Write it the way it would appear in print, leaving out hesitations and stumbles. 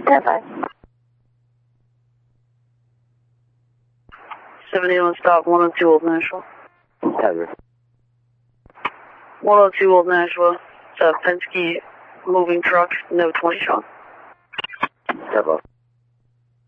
10-5. 71 stop, 102 Old Nashville. Cover. 102 Old Nashville. It's a Penske moving truck, no 20 shot. Cover.